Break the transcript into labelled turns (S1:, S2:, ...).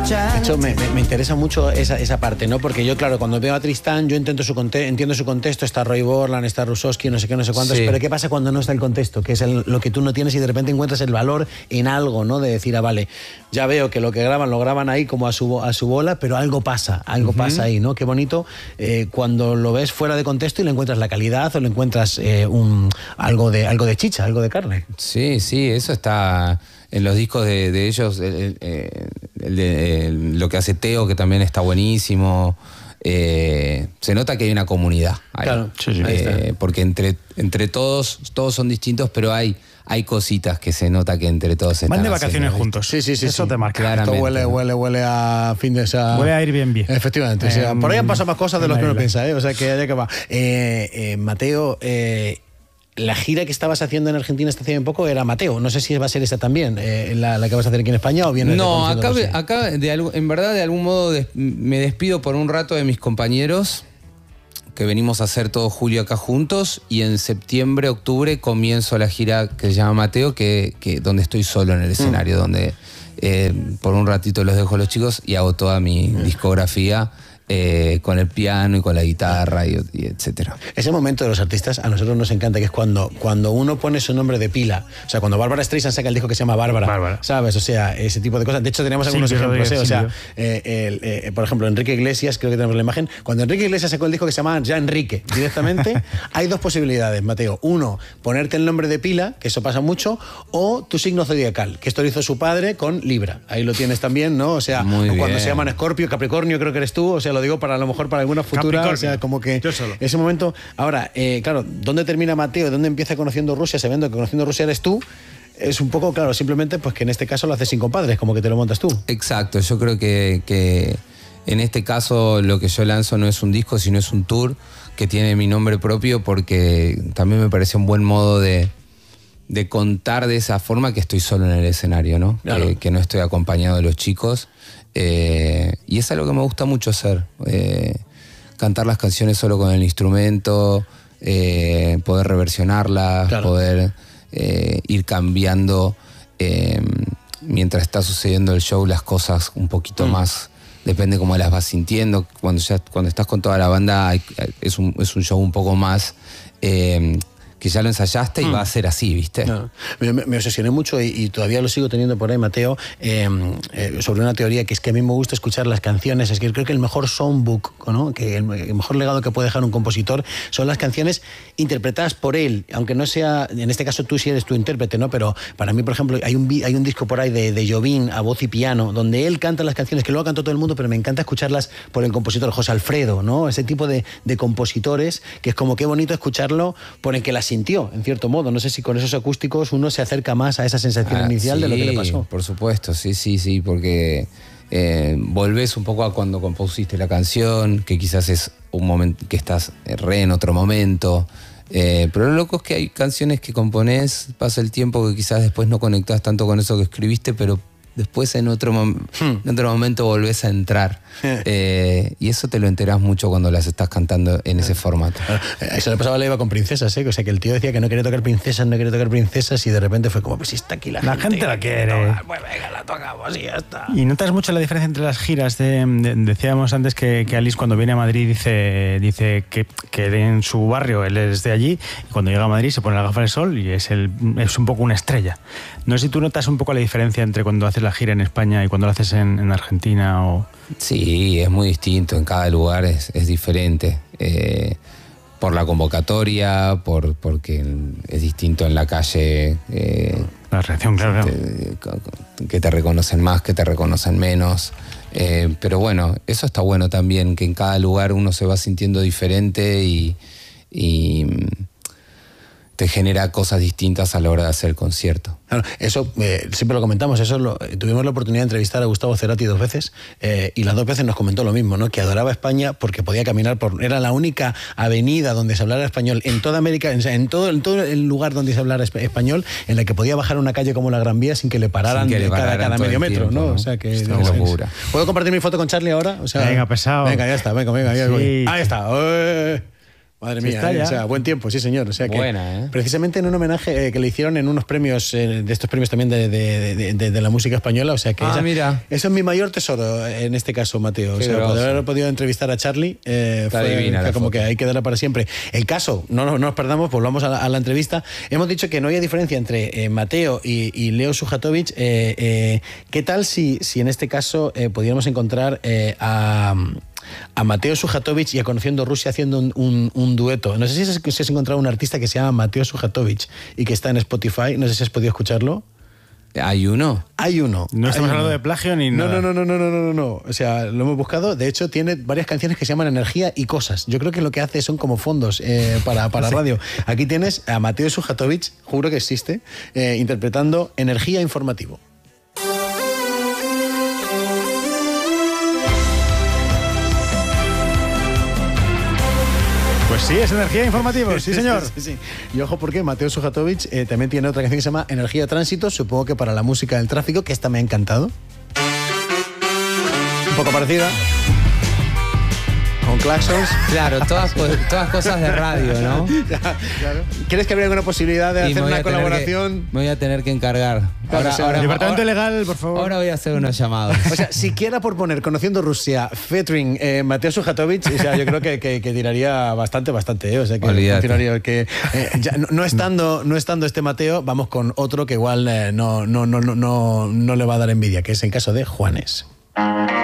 S1: De hecho, me interesa mucho esa parte, ¿no? Porque yo, claro, cuando veo a Tristán, yo entiendo su contexto, está Roy Borland, está Rusowski, no sé qué, no sé cuántos,
S2: Sí.
S1: pero ¿qué pasa cuando no está el contexto? Que es lo que tú no tienes y de repente encuentras el valor en algo, ¿no? De decir, vale, ya veo que lo que graban, lo graban ahí como a su bola, pero algo pasa pasa ahí, ¿no? Qué bonito cuando lo ves fuera de contexto y le encuentras la calidad o le encuentras algo de chicha, algo de carne.
S2: Sí, eso está en los discos de ellos, lo que hace Teo, que también está buenísimo. Se nota que hay una comunidad ahí.
S1: Claro, sí, ahí está.
S2: Porque entre todos son distintos, pero hay cositas que se nota que entre todos están
S3: Van de vacaciones
S2: haciendo,
S3: juntos.
S1: Sí.
S3: Eso te marca.
S2: Claramente.
S1: Esto huele a fin de esa...
S3: Huele a Airbnb.
S1: Efectivamente. O sea, por ahí han pasado más cosas de lo que uno piensa, ¿eh? O sea, que allá que va. Mateo, la gira que estabas haciendo en Argentina hasta hace un poco era Mateo. No sé si va a ser esa también, la que vas a hacer aquí en España o bien.
S2: No, acá en verdad de algún modo me despido por un rato de mis compañeros, que venimos a hacer todo julio acá juntos, y en septiembre, octubre comienzo la gira que se llama Mateo, que donde estoy solo en el escenario, donde por un ratito los dejo a los chicos y hago toda mi discografía. Con el piano y con la guitarra y etcétera.
S1: Ese momento de los artistas a nosotros nos encanta, que es cuando uno pone su nombre de pila. O sea, cuando Bárbara Streisand saca el disco que se llama Bárbara. ¿Sabes? O sea, ese tipo de cosas. De hecho, tenemos algunos ejemplos. O sea, por ejemplo, Enrique Iglesias, creo que tenemos la imagen. Cuando Enrique Iglesias sacó el disco que se llama ya Enrique, directamente, hay dos posibilidades, Mateo. Uno, ponerte el nombre de pila, que eso pasa mucho, o tu signo zodiacal, que esto lo hizo su padre con Libra. Ahí lo tienes también, ¿no? O sea, cuando se llaman Escorpio, Capricornio, creo que eres tú. O sea, lo digo para a lo mejor para alguna futura, o sea, como que
S3: yo solo.
S1: ese momento. Ahora, claro, ¿dónde termina Mateo? ¿Dónde empieza Conociendo Rusia? Sabiendo que Conociendo Rusia eres tú, es un poco, claro, simplemente pues que en este caso lo haces sin compadres, como que te lo montas tú.
S2: Exacto, yo creo que en este caso lo que yo lanzo no es un disco, sino es un tour que tiene mi nombre propio, porque también me parece un buen modo de contar de esa forma que estoy solo en el escenario, ¿no?
S1: Claro.
S2: Que no estoy acompañado de los chicos. Y es algo que me gusta mucho hacer. Cantar las canciones solo con el instrumento, poder reversionarlas,
S1: claro.
S2: poder ir cambiando mientras está sucediendo el show las cosas un poquito más. Depende cómo las vas sintiendo. Cuando estás con toda la banda es un show un poco más que ya lo ensayaste y va a ser así, ¿viste?
S1: No. Me obsesioné mucho y todavía lo sigo teniendo por ahí, Mateo, sobre una teoría que es que a mí me gusta escuchar las canciones. Es que creo que el mejor songbook, ¿no? Que el mejor legado que puede dejar un compositor son las canciones interpretadas por él, aunque no sea, en este caso tú sí eres tu intérprete, ¿no? Pero para mí, por ejemplo, hay un disco por ahí de Jobim a voz y piano, donde él canta las canciones, que luego cantó todo el mundo, pero me encanta escucharlas por el compositor José Alfredo, ¿no? Ese tipo de compositores, que es como qué bonito escucharlo por el que las sintió, en cierto modo. No sé si con esos acústicos uno se acerca más a esa sensación inicial
S2: sí,
S1: de lo que le pasó.
S2: Por supuesto, sí, porque volvés un poco a cuando compusiste la canción, que quizás es un momento que estás en otro momento. Pero lo loco es que hay canciones que componés, pasa el tiempo que quizás después no conectás tanto con eso que escribiste, pero después en otro momento volvés a entrar. Y eso te lo enterás mucho cuando las estás cantando en ese formato.
S1: Eso le pasaba a Leiva con Princesas, ¿eh? O sea, que el tío decía que no quería tocar princesas y de repente fue como, pues si está aquí la gente
S3: la quiere.
S1: Pues venga, la tocamos y ya está.
S3: ¿Y notas mucho la diferencia entre las giras? Decíamos antes que Alice cuando viene a Madrid dice que en su barrio él es de allí, y cuando llega a Madrid se pone la gafa de sol y es un poco una estrella. No sé si tú notas un poco la diferencia entre cuando haces la gira en España y cuando lo haces en Argentina o...
S2: Sí, es muy distinto, en cada lugar es diferente. Por la convocatoria, porque es distinto en la calle.
S3: La reacción, claro.
S2: Que te reconocen más, que te reconocen menos. Pero bueno, eso está bueno también, que en cada lugar uno se va sintiendo diferente y te genera cosas distintas a la hora de hacer el concierto.
S1: Claro, eso siempre lo comentamos, tuvimos la oportunidad de entrevistar a Gustavo Cerati 2 veces y las 2 veces nos comentó lo mismo, ¿no? Que adoraba España porque podía caminar era la única avenida donde se hablara español en toda América, en todo el lugar donde se hablara español, en la que podía bajar una calle como la Gran Vía sin que le pararan, cada medio metro, tiempo, ¿no? O sea que es una locura. ¿Puedo compartir mi foto con Charlie ahora? O sea,
S3: venga, pesado.
S1: Venga, ya está, venga.
S3: Sí.
S1: Ahí está. Madre
S3: Sí,
S1: mía,
S3: está ya.
S1: o sea, buen tiempo, sí señor. O sea que
S2: Buena, ¿eh?
S1: precisamente en un homenaje que le hicieron en unos premios, de estos premios también de la música española, o sea que
S2: Mira.
S1: eso es mi mayor tesoro en este caso, Mateo.
S2: Qué
S1: O sea,
S2: groso.
S1: poder haber podido entrevistar a Charlie
S2: Está
S1: fue
S2: divina la
S1: como
S2: foto.
S1: que hay que darla para siempre. El caso, no nos perdamos, volvamos a la entrevista. Hemos dicho que no había diferencia entre Mateo y Leo Sujatovich. ¿Qué tal si en este caso pudiéramos encontrar a Mateo Sujatovich y a Conociendo Rusia haciendo un dueto? No sé si has encontrado un artista que se llama Mateo Sujatovich y que está en Spotify. No sé si has podido escucharlo.
S2: ¿Hay uno?
S1: Hay uno.
S3: No estamos
S1: hay
S3: hablando
S1: uno.
S3: de plagio ni
S1: No,
S3: nada.
S1: no. O sea, lo hemos buscado. De hecho, tiene varias canciones que se llaman Energía y Cosas. Yo creo que lo que hace son como fondos para radio. Aquí tienes a Mateo Sujatovich, juro que existe, interpretando Energía Informativo.
S3: Pues sí, es Energía Informativo, sí señor.
S1: Sí. Y ojo porque Mateo Sujatovich también tiene otra canción que se llama Energía Tránsito, supongo que para la música del tráfico, que esta me ha encantado. Un poco parecida. Con claxons.
S2: Claro, todas cosas de radio, ¿no?
S1: Claro. ¿Quieres que habría alguna posibilidad de
S2: Y
S1: hacer
S2: me voy
S1: una
S2: a tener
S1: colaboración?
S2: me voy a tener que encargar.
S1: Claro, o sea,
S3: El departamento legal, por favor.
S2: Ahora voy a hacer unos llamados.
S1: O sea, siquiera por poner Conociendo Rusia, featuring Mateo Sujatovich, o sea, yo creo que tiraría bastante, O sea, que
S2: Olvídate.
S1: tiraría que ya, no estando este Mateo, vamos con otro que igual no le va a dar envidia, que es el caso de Juanes.